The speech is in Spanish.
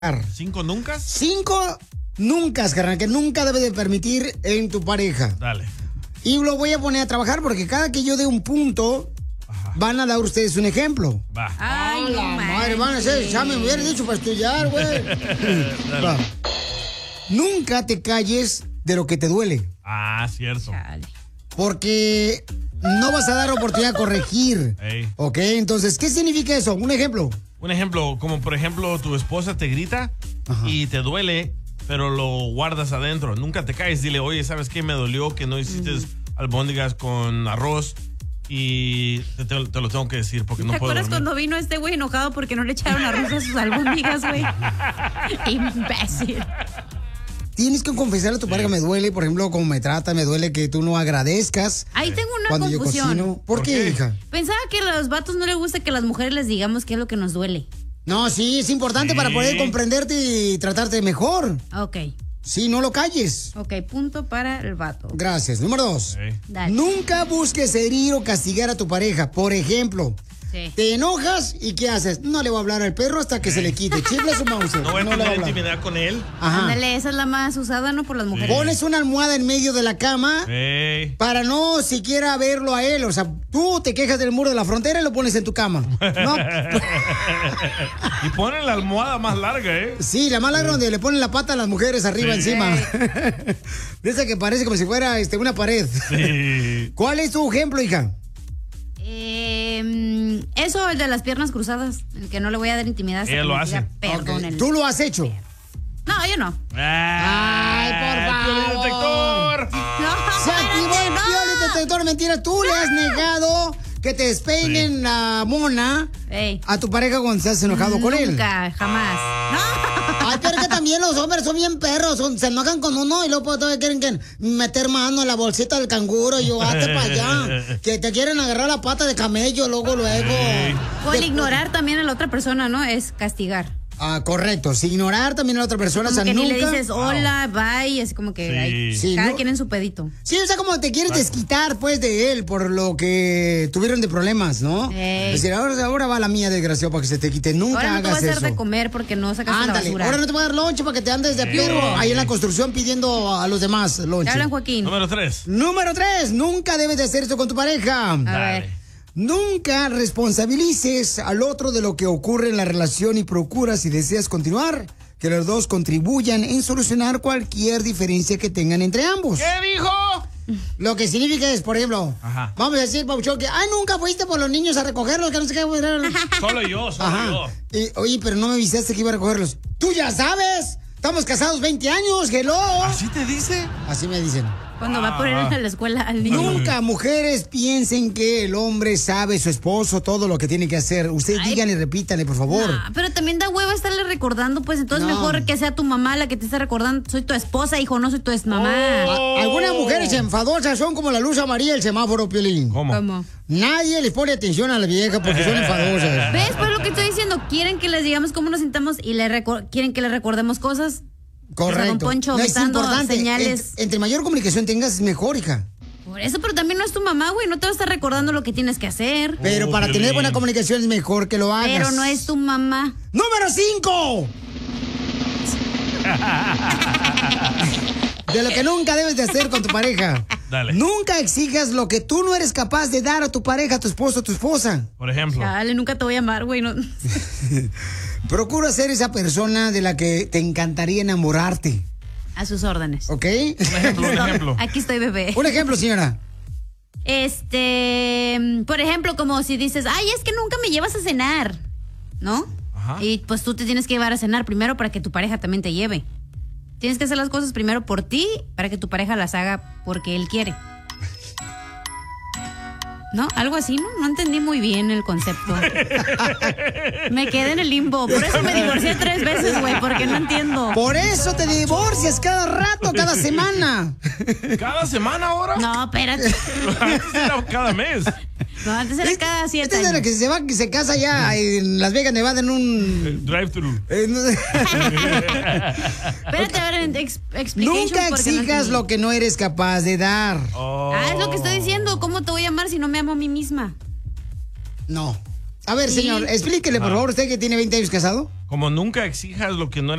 ¿5 nunca? 5 nunca, carnal, que nunca debe de permitir en tu pareja. Dale. Y lo voy a poner a trabajar porque cada que yo dé un punto, van a dar ustedes un ejemplo. Va. Ay, la madre, van a hacer examen, me hubieran dicho para estudiar, güey. Nunca te calles de lo que te duele. Ah, cierto. Porque no vas a dar oportunidad de corregir. Ey. ¿Ok? Entonces, ¿qué significa eso? Un ejemplo. Un ejemplo, como por ejemplo tu esposa te grita y te duele, pero lo guardas adentro. Nunca te caes, dile, oye, ¿sabes qué? Me dolió que no hiciste albóndigas con arroz y te lo tengo que decir porque no ¿Te puedo acuerdas dormir. cuando vino este güey enojado porque no le echaron arroz a sus albóndigas, güey? Imbécil. Tienes que confesarle a tu pareja, me duele, por ejemplo, cómo me trata, me duele que tú no agradezcas. Ahí tengo una cuando confusión. yo cocino. ¿Por qué, hija? Pensaba que a los vatos no les gusta que las mujeres les digamos qué es lo que nos duele. No, sí, es importante para poder comprenderte y tratarte mejor. Ok. Sí, no lo calles. Ok, punto para el vato. Gracias. Número 2. Dale. Nunca busques herir o castigar a tu pareja. Por ejemplo, te enojas y ¿qué haces? No le voy a hablar al perro hasta que se le quite. Chifla su mouse. No voy a le tener hablar. intimidad con él. Ajá. Ándale, esa es la más usada, ¿no? Por las mujeres. Pones una almohada en medio de la cama para no siquiera verlo a él. O sea, tú te quejas del muro de la frontera y lo pones en tu cama. No. Y ponen la almohada más larga, ¿eh? Sí, la más larga donde le ponen la pata a las mujeres arriba encima. De esa que parece como si fuera una pared. Sí. ¿Cuál es tu ejemplo, hija? Eso, el de las piernas cruzadas, el que no le voy a dar intimidad. Ella lo hace. Perdón. ¿Tú lo has hecho? No, yo no. ¡Ay, por favor! ¡Se activó el piolidetector! Mentira, tú le has negado que te despeinen la mona a tu pareja cuando estás enojado con él. Nunca, jamás. Ay, pero que también los hombres son bien perros, se enojan con uno y luego todavía quieren que meter mano en la bolsita del canguro y yo, hazte para allá. Que te quieren agarrar la pata de camello luego. O el ignorar también a la otra persona, ¿no? Es castigar. Ah, correcto. Si ignorar también a la otra persona, Como o sea, que nunca... ni le dices hola, bye, así como que cada quien en su pedito. Sí, o sea, como te quieres desquitar, pues, de él por lo que tuvieron de problemas, ¿no? Es decir, ahora va la mía, desgraciado, para que se te quite. Nunca ahora no hagas te voy a hacer eso. de comer porque no sacaste la basura. Ahora no te voy a dar lonche para que te andes de perro ahí en la construcción pidiendo a los demás lonche. Te hablan, Joaquín. Número 3. Número 3. Nunca debes de hacer esto con tu pareja. A ver. Nunca responsabilices al otro de lo que ocurre en la relación y procura, si deseas continuar, que los dos contribuyan en solucionar cualquier diferencia que tengan entre ambos. ¿Qué dijo? Lo que significa es, por ejemplo, vamos a decir, Pauchón, que nunca fuiste por los niños a recogerlos, que no sé qué. Solo yo. Oye, pero no me avisaste que iba a recogerlos. ¡Tú ya sabes! Estamos casados 20 años, hello. ¿Así te dice? Así me dicen. Cuando va a poner a la escuela al niño. Nunca, mujeres, piensen que el hombre sabe, su esposo, todo lo que tiene que hacer. Usted díganle, repítale, por favor. Pero también da hueva estarle recordando, pues entonces mejor que sea tu mamá la que te esté recordando. Soy tu esposa, hijo, no soy tu mamá. Algunas mujeres enfadosas son como la luz amarilla del semáforo, Piolín. ¿Cómo? Nadie les pone atención a la vieja porque son enfadosas. ¿Ves? Pues lo que estoy diciendo, quieren que les digamos cómo nos sintamos y quieren que les recordemos cosas. Correcto. O sea, don Poncho, no, es dando importante. señales. Entre mayor comunicación tengas, es mejor, hija. Por eso, pero también no es tu mamá, güey. No te va a estar recordando lo que tienes que hacer. Pero para tener buena comunicación es mejor que lo hagas. Pero no es tu mamá. ¡Número 5! De lo que nunca debes de hacer con tu pareja. Dale. Nunca exijas lo que tú no eres capaz de dar a tu pareja, a tu esposo, a tu esposa. Por ejemplo. Dale, nunca te voy a amar, güey. No. Procura ser esa persona de la que te encantaría enamorarte. A sus órdenes. ¿Ok? Un ejemplo. Aquí estoy, bebé. Un ejemplo, señora. Por ejemplo, como si dices, ay, es que nunca me llevas a cenar, ¿no? Y pues tú te tienes que llevar a cenar primero para que tu pareja también te lleve. Tienes que hacer las cosas primero por ti para que tu pareja las haga porque él quiere. ¿No? Algo así, ¿no? No entendí muy bien el concepto. Me quedé en el limbo. Por eso me divorcié 3 veces, güey, porque no entiendo. Por eso te divorcias cada rato, cada semana. ¿Cada semana ahora? No, espérate. Antes era cada mes. No, antes era cada 7 Este años. es de la que se va, que se casa ya en Las Vegas, Nevada, en un... Drive-thru. Espérate, a ver, explication. Nunca exijas lo que no eres capaz de dar. Es lo que estoy diciendo. ¿Cómo te voy a amar si no me amo a mí misma? No. A ver, señor, explíquele, por favor, usted que tiene 20 años casado. Como nunca exijas lo que no